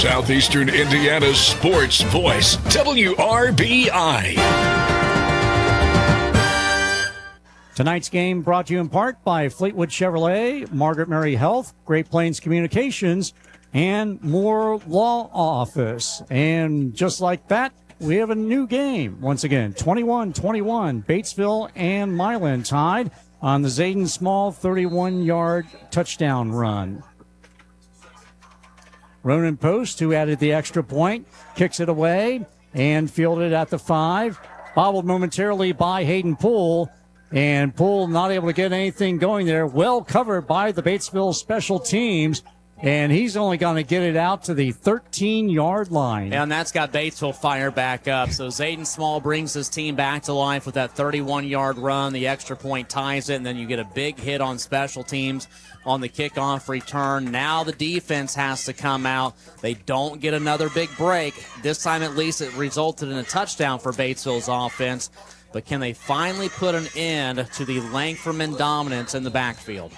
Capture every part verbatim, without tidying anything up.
Southeastern Indiana's sports voice, W R B I. Tonight's game brought to you in part by Fleetwood Chevrolet, Margaret Mary Health, Great Plains Communications, and Moore Law Office. And just like that, we have a new game. Once again, twenty-one twenty-one, Batesville and Milan tied on the Zayden Small thirty-one-yard touchdown run. Ronan Post, who added the extra point, kicks it away and fielded at the five. Bobbled momentarily by Hayden Poole. And Poole not able to get anything going there. Well covered by the Batesville special teams. And he's only going to get it out to the thirteen-yard line. And that's got Batesville fire back up. So Zayden Small brings his team back to life with that thirty-one-yard run. The extra point ties it, and then you get a big hit on special teams on the kickoff return. Now the defense has to come out. They don't get another big break. This time at least it resulted in a touchdown for Batesville's offense. But can they finally put an end to the Langferman dominance in the backfield?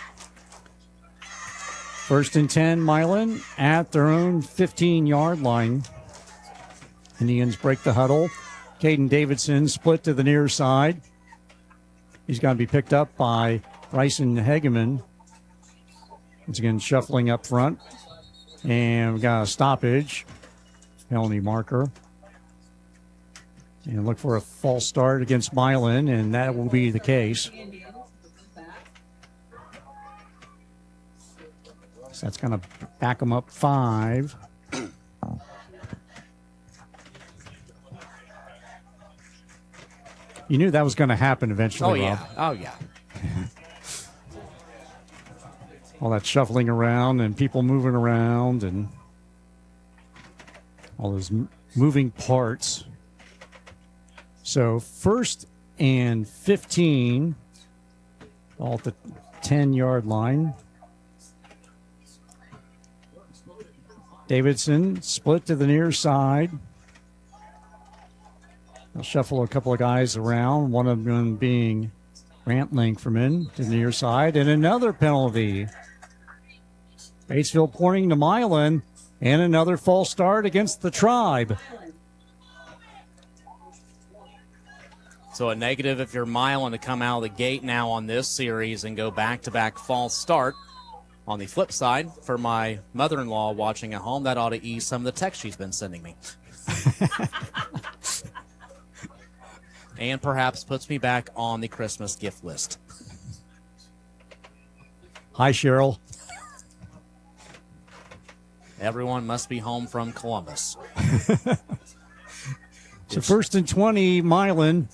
First and ten, Milan at their own fifteen-yard line. Indians break the huddle. Caden Davidson split to the near side. He's going to be picked up by Bryson Hageman. Once again, shuffling up front. And we've got a stoppage. Penalty marker. And look for a false start against Milan, and that will be the case. So that's going to back them up five. You knew that was going to happen eventually. Oh, yeah. Rob. Oh, yeah. All that shuffling around and people moving around and all those m- moving parts. So first and fifteen, all at the ten-yard line. Davidson split to the near side. They'll shuffle a couple of guys around, one of them being Grant Langferman to the near side, and another penalty. Batesville pointing to Milan, and another false start against the Tribe. So a negative if you're Milan to come out of the gate now on this series and go back-to-back false start. On the flip side, for my mother-in-law watching at home, that ought to ease some of the text she's been sending me. And perhaps puts me back on the Christmas gift list. Hi, Cheryl. Everyone must be home from Columbus. So first and twenty, Milan.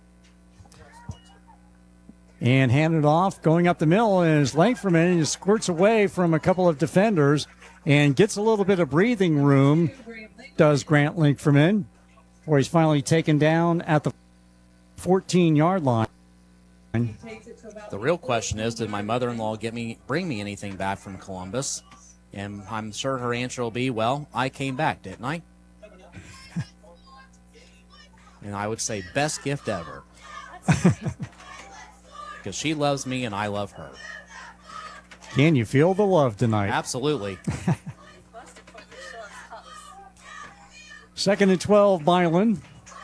And handed off, going up the middle, and is Langferman and squirts away from a couple of defenders and gets a little bit of breathing room, does Grant Langferman, where he's finally taken down at the fourteen-yard line. The real question is, did my mother-in-law get me, bring me anything back from Columbus? And I'm sure her answer will be, well, I came back, didn't I? And I would say best gift ever. Because she loves me and I love her. Can you feel the love tonight? Absolutely. Second and twelve, Milan.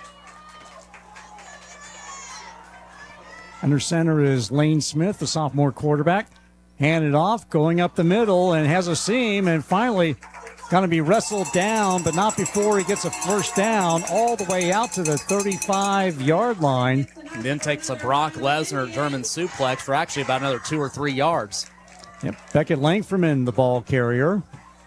Under center is Lane Smith, the sophomore quarterback. Handed off, going up the middle, and has a seam, and finally going to be wrestled down, but not before he gets a first down all the way out to the thirty-five-yard line. And then takes a Brock Lesnar German suplex for actually about another two or three yards. Yep, Beckett Langferman, the ball carrier.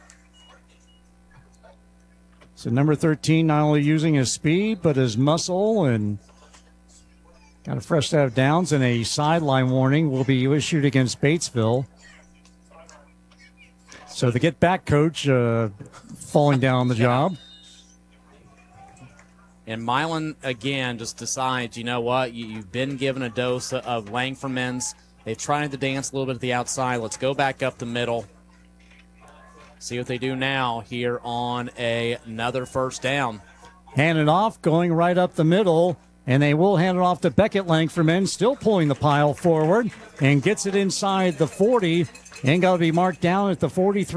So number thirteen not only using his speed, but his muscle, and got a fresh set of downs, and a sideline warning will be issued against Batesville. So the get back coach uh, falling down on the job. And Milan, again, just decides, you know what, you, you've been given a dose of Langferman's. They've tried to dance a little bit at the outside. Let's go back up the middle. See what they do now here on a, another first down. Hand it off, going right up the middle, and they will hand it off to Beckett Langferman, still pulling the pile forward, and gets it inside the forty, and got to be marked down at the forty-three.